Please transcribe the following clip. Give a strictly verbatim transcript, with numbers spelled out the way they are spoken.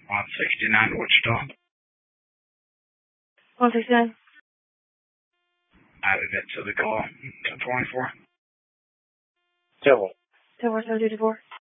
one sixty-nine Wichita. one sixty-nine. Added it to the call. ten twenty-four. Ten one. ten four seven two two four.